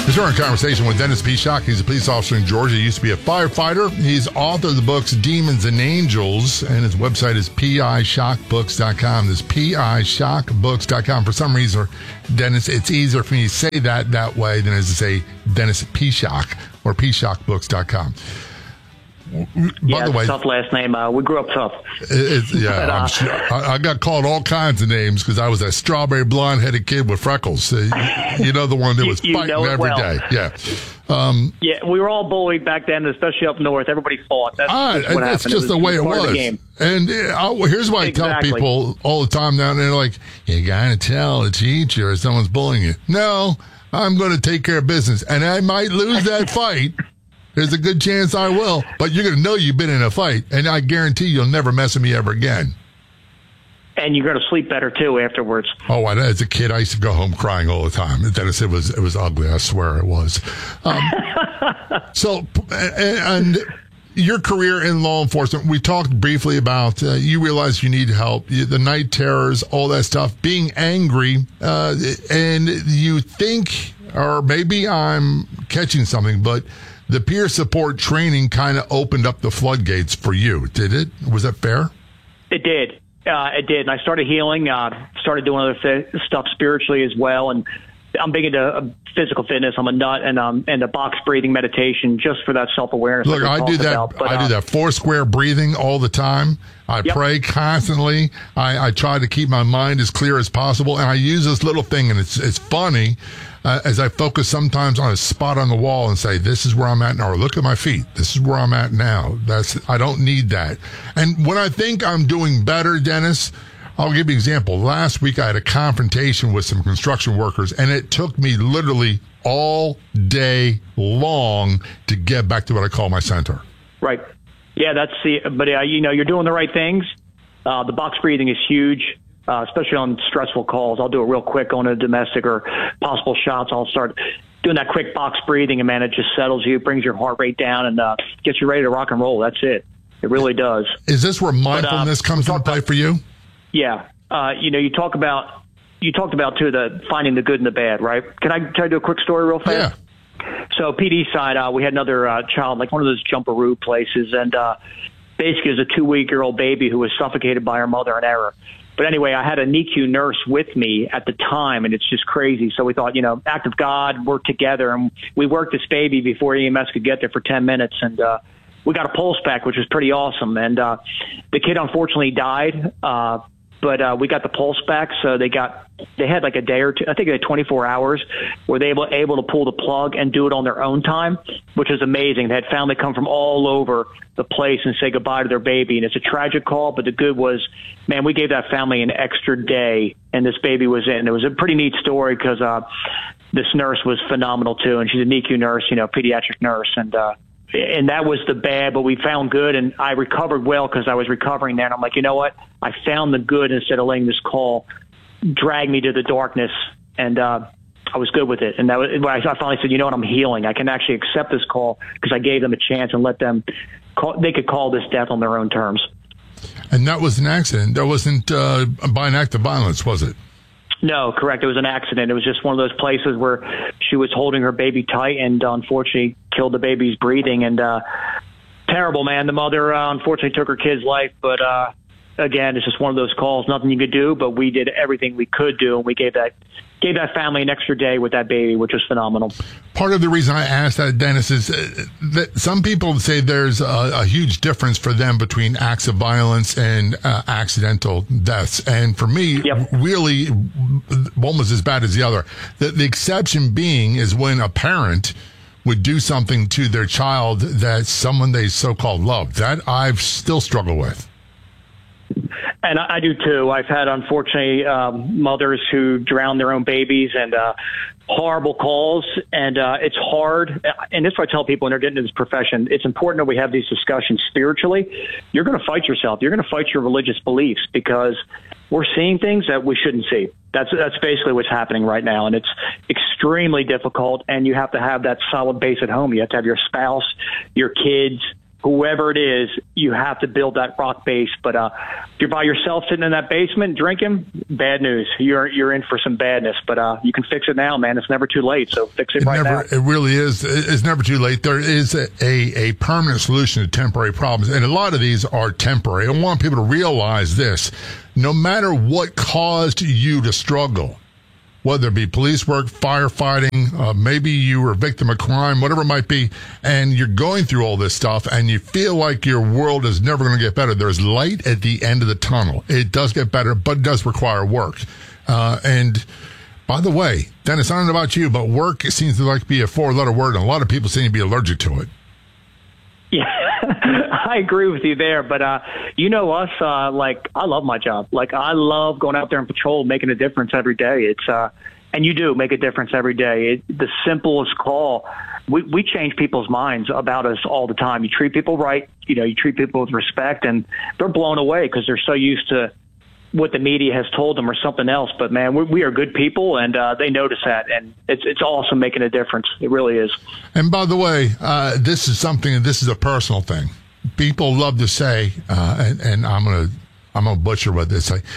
We're in conversation with Dennis Pishock. He's a police officer in Georgia. He used to be a firefighter. He's author of the books Demons and Angels, and his website is pishockbooks.com. This pishockbooks.com. For some reason, Dennis, it's easier for me to say that way than it is to say Dennis Pishock or pishockbooks.com. By the way, tough last name. We grew up tough. I'm sure. I got called all kinds of names because I was that strawberry blonde-headed kid with freckles. You know, the one that was fighting every day. Yeah. Yeah, we were all bullied back then, especially up north. Everybody fought. That's just the way it was. And here's what I tell people all the time now. They're like, you got to tell a teacher if someone's bullying you. No, I'm going to take care of business. And I might lose that fight. There's a good chance I will, but you're going to know you've been in a fight, and I guarantee you'll never mess with me ever again. And you're going to sleep better, too, afterwards. Oh, as a kid, I used to go home crying all the time. Dennis, it was ugly. I swear it was. So, and your career in law enforcement, we talked briefly about you realize you need help, the night terrors, all that stuff, being angry, and you think, or maybe I'm catching something, but the peer support training kind of opened up the floodgates for you, did it? Was that fair? It did. It did. And I started healing, started doing other stuff spiritually as well. And I'm big into physical fitness. I'm a nut, and a box breathing meditation just for that self-awareness. Look, I do that. I do that 4-square breathing all the time. I pray constantly. I try to keep my mind as clear as possible. And I use this little thing, and it's funny. As I focus sometimes on a spot on the wall and say, this is where I'm at now, or look at my feet. This is where I'm at now. I don't need that. And when I think I'm doing better, Dennis, I'll give you an example. Last week I had a confrontation with some construction workers, and it took me literally all day long to get back to what I call my center. Right. Yeah, but you're doing the right things. The box breathing is huge. Especially on stressful calls. I'll do it real quick on a domestic or possible shots. I'll start doing that quick box breathing, and man, it just settles you, brings your heart rate down, and gets you ready to rock and roll. That's it. It really does. Is this where mindfulness comes into play for you? Yeah. You talked about too the finding the good and the bad, right? Can I do a quick story real fast? Yeah. So PD side, we had another child, like one of those jumperoo places, and basically it was a 2-week-old baby who was suffocated by her mother in error. But anyway, I had a NICU nurse with me at the time, and it's just crazy. So we thought, act of God, work together. And we worked this baby before EMS could get there for 10 minutes. And we got a pulse back, which was pretty awesome. And the kid unfortunately died, but we got the pulse back. So they had like a day or two, I think they had 24 hours, where they were able to pull the plug and do it on their own time, which is amazing. They had family come from all over the place and say goodbye to their baby. And it's a tragic call, but the good was, man, we gave that family an extra day, and this baby was in. It was a pretty neat story because this nurse was phenomenal too, and she's a NICU nurse, pediatric nurse, and that was the bad, but we found good, and I recovered well because I was recovering there, and I'm like, you know what? I found the good instead of letting this call drag me to the darkness, and I was good with it. And I finally said, you know what? I'm healing. I can actually accept this call because I gave them a chance and let them they could call this death on their own terms. And that was an accident. That wasn't by an act of violence, was it? No, correct. It was an accident. It was just one of those places where she was holding her baby tight and unfortunately killed the baby's breathing. And terrible, man. The mother unfortunately took her kid's life. But again, it's just one of those calls. Nothing you could do, but we did everything we could do, and we gave that family an extra day with that baby, which was phenomenal. Part of the reason I asked that, Dennis, is that some people say there's a huge difference for them between acts of violence and accidental deaths. And for me, really, one was as bad as the other. The exception being is when a parent would do something to their child that someone they so-called love. That I've still struggled with. And I do too. I've had, unfortunately, mothers who drown their own babies, and horrible calls. And it's hard. And this is what I tell people when they're getting into this profession. It's important that we have these discussions spiritually. You're going to fight yourself. You're going to fight your religious beliefs because we're seeing things that we shouldn't see. That's basically what's happening right now. And it's extremely difficult. And you have to have that solid base at home. You have to have your spouse, your kids, whoever it is, you have to build that rock base. But if you're by yourself sitting in that basement drinking, bad news. You're in for some badness. But you can fix it now, man. It's never too late. So fix it right now. It really is. It's never too late. There is a permanent solution to temporary problems, and a lot of these are temporary. I want people to realize this. No matter what caused you to struggle, whether it be police work, firefighting, maybe you were a victim of crime, whatever it might be, and you're going through all this stuff and you feel like your world is never going to get better. There's light at the end of the tunnel. It does get better, but it does require work. And by the way, Dennis, I don't know about you, but work seems to like be a 4-letter word, and a lot of people seem to be allergic to it. Yeah, I agree with you there. But, you know us, like, I love my job. Like, I love going out there and patrol, making a difference every day. It's, and you do make a difference every day. The simplest call, we change people's minds about us all the time. You treat people right, you treat people with respect, and they're blown away because they're so used to what the media has told them or something else. But man, we are good people, and they notice that, and it's awesome making a difference. It really is. And by the way, this is a personal thing. People love to say, and I'm gonna butcher what they say.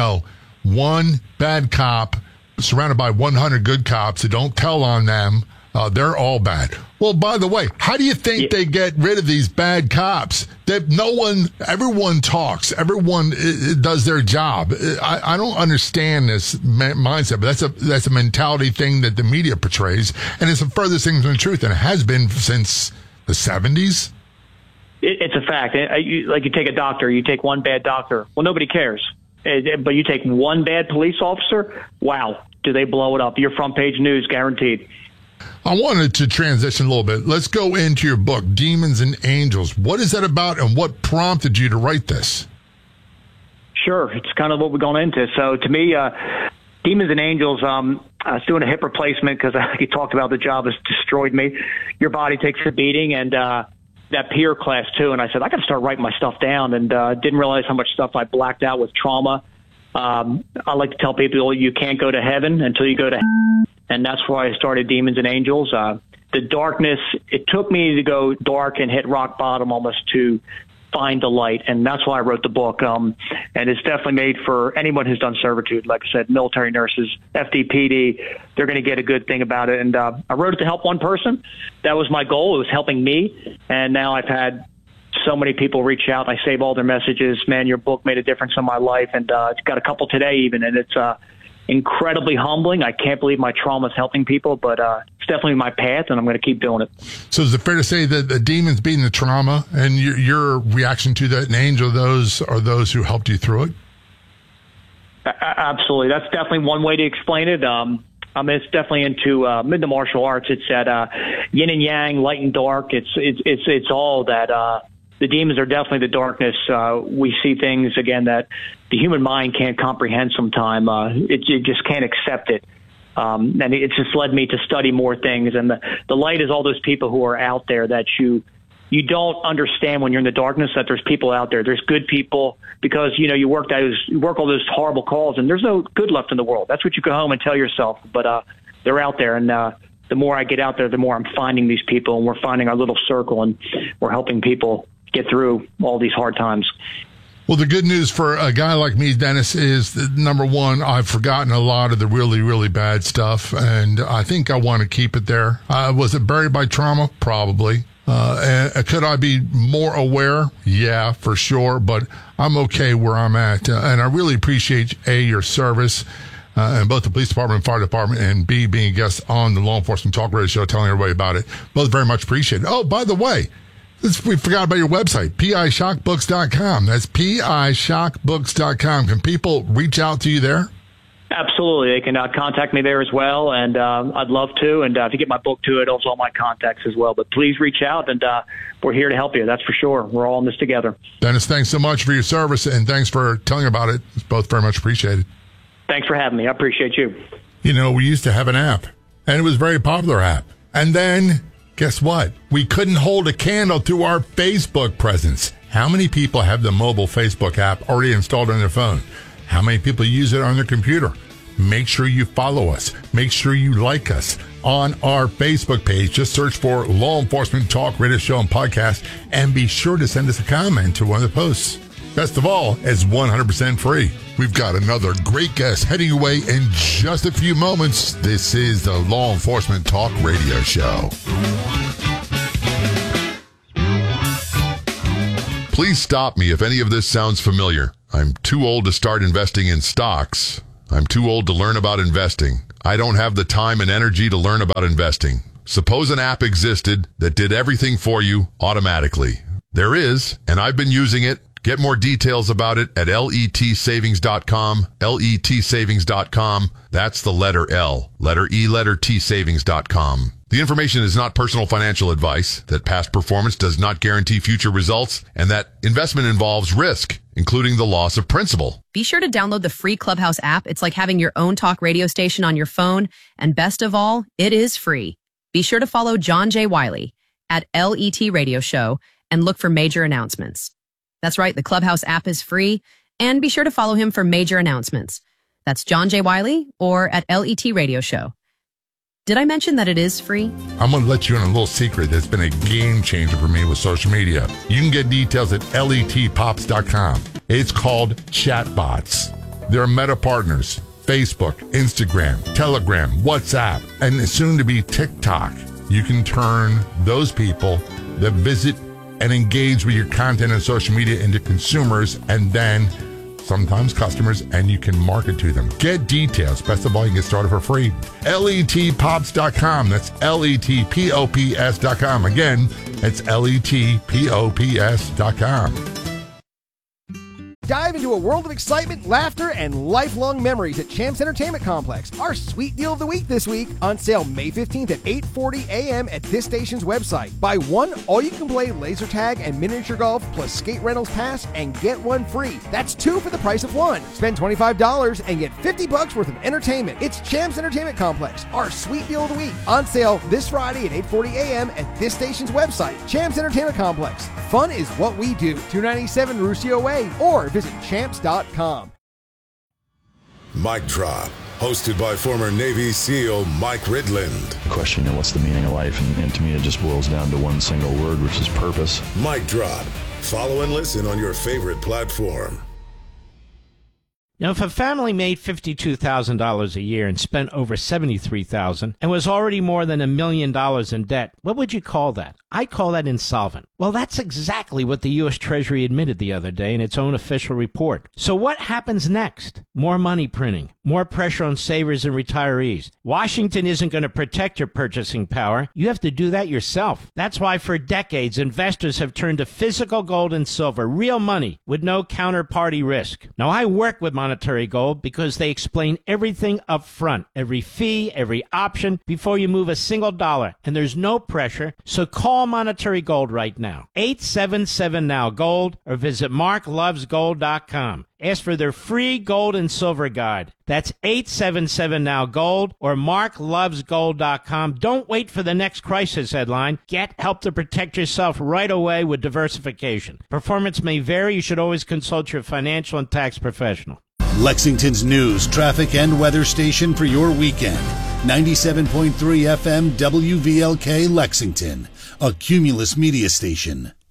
One bad cop surrounded by 100 good cops that don't tell on them. They're all bad. Well, by the way, how do you think they get rid of these bad cops? Everyone talks. Everyone does their job. I don't understand this mindset, but that's a mentality thing that the media portrays, and it's the furthest thing from the truth, and it has been since the 70s. It's a fact. Like you take a doctor, you take one bad doctor. Well, nobody cares. But you take one bad police officer, wow, do they blow it up. Your front page news, guaranteed. I wanted to transition a little bit. Let's go into your book, Demons and Angels. What is that about, and what prompted you to write this? Sure. It's kind of what we're going into. So to me, Demons and Angels, I was doing a hip replacement because you talked about the job has destroyed me. Your body takes a beating, and that peer class too. And I said, I got to start writing my stuff down, and didn't realize how much stuff I blacked out with trauma. I like to tell people you can't go to heaven until you go to heaven. And that's why I started Demons and Angels. The darkness, it took me to go dark and hit rock bottom almost to find the light. And that's why I wrote the book. And it's definitely made for anyone who's done servitude. Like I said, military nurses, FDPD, they're going to get a good thing about it. And I wrote it to help one person. That was my goal. It was helping me. And now I've had so many people reach out. I save all their messages. Man, your book made a difference in my life. And it's got a couple today even. And it's incredibly humbling. I can't believe my trauma is helping people, but it's definitely my path, and I'm going to keep doing it. So is it fair to say that the demons being the trauma, and your reaction to that, and Angel, those are those who helped you through it? Absolutely. That's definitely one way to explain it. It's definitely into martial arts. It's at yin and yang, light and dark. It's all that. The demons are definitely the darkness. We see things, again, that the human mind can't comprehend sometime. It just can't accept it. And it's just led me to study more things. And the light is all those people who are out there that you don't understand when you're in the darkness, that there's people out there. There's good people because, you work all those horrible calls, and there's no good left in the world. That's what you go home and tell yourself. But they're out there. And the more I get out there, the more I'm finding these people, and we're finding our little circle, and we're helping people get through all these hard times. Well, the good news for a guy like me, Dennis, is that, number one, I've forgotten a lot of the really, really bad stuff, and I think I want to keep it there. Was it buried by trauma? Probably. Could I be more aware? Yeah, for sure, but I'm okay where I'm at, and I really appreciate, A, your service, and both the police department and fire department, and B, being a guest on the Law Enforcement Talk Radio Show, telling everybody about it. Both very much appreciated. Oh, by the way, we forgot about your website, pishockbooks.com. That's pishockbooks.com. Can people reach out to you there? Absolutely. They can contact me there as well, and I'd love to. And if you get my book to it, also all my contacts as well. But please reach out, and we're here to help you. That's for sure. We're all in this together. Dennis, thanks so much for your service, and thanks for telling about it. It's both very much appreciated. Thanks for having me. I appreciate you. We used to have an app, and it was a very popular app. And then, guess what? We couldn't hold a candle to our Facebook presence. How many people have the mobile Facebook app already installed on their phone? How many people use it on their computer? make sure you follow us. Make sure you like us on our Facebook page. Just search for Law Enforcement Talk Radio Show and Podcast, and be sure to send us a comment to one of the posts. Best of all, it's 100% free. We've got another great guest heading away in just a few moments. This is the Law Enforcement Talk Radio Show. Please stop me if any of this sounds familiar. I'm too old to start investing in stocks. I'm too old to learn about investing. I don't have the time and energy to learn about investing. Suppose an app existed that did everything for you automatically. There is, and I've been using it. Get more details about it at letsavings.com, letsavings.com. That's the letter L, letter E, letter T, savings.com. The information is not personal financial advice, that past performance does not guarantee future results, and that investment involves risk, including the loss of principal. Be sure to download the free Clubhouse app. It's like having your own talk radio station on your phone, and best of all, it is free. Be sure to follow John J. Wiley at LET Radio Show and look for major announcements. That's right, the Clubhouse app is free, and be sure to follow him for major announcements. That's John J. Wiley or at LET Radio Show. Did I mention that it is free? I'm going to let you in a little secret that's been a game changer for me with social media. You can get details at letpops.com. It's called Chatbots. They're Meta partners. Facebook, Instagram, Telegram, WhatsApp, and soon to be TikTok. You can turn those people that visit and engage with your content on social media into consumers and then sometimes customers, and you can market to them. Get details. Best of all, you can get started for free. letpops.com. That's letpops.com. Again, it's letpops.com. Dive into a world of excitement, laughter, and lifelong memories at Champs Entertainment Complex. Our sweet deal of the week this week, on sale May 15th at 8:40 a.m. at this station's website. Buy one all-you-can-play laser tag and miniature golf plus skate rentals pass and get one free. That's two for the price of one. Spend $25 and get $50 worth of entertainment. It's Champs Entertainment Complex, our sweet deal of the week. On sale this Friday at 8:40 a.m. at this station's website. Champs Entertainment Complex. Fun is what we do. 297 Ruscio Way or visit champs.com. Mic Drop, hosted by former Navy SEAL Mike Ridland. The question, what's the meaning of life? And to me, it just boils down to one single word, which is purpose. Mic Drop. Follow and listen on your favorite platform. Now, if a family made $52,000 a year and spent over $73,000 and was already more than $1 million in debt, what would you call that? I call that insolvent. Well, that's exactly what the U.S. Treasury admitted the other day in its own official report. So what happens next? More money printing, more pressure on savers and retirees. Washington isn't going to protect your purchasing power. You have to do that yourself. That's why for decades, investors have turned to physical gold and silver, real money with no counterparty risk. Now, I work with Monetary Gold because they explain everything up front, every fee, every option, before you move a single dollar. And there's no pressure, so call Monetary Gold right now. 877-NOW-GOLD or visit marklovesgold.com. Ask for their free gold and silver guide. That's 877-NOW-GOLD or marklovesgold.com. Don't wait for the next crisis headline. Get help to protect yourself right away with diversification. Performance may vary. You should always consult your financial and tax professional. Lexington's news, traffic, and weather station for your weekend. 97.3 FM WVLK Lexington, a Cumulus media station.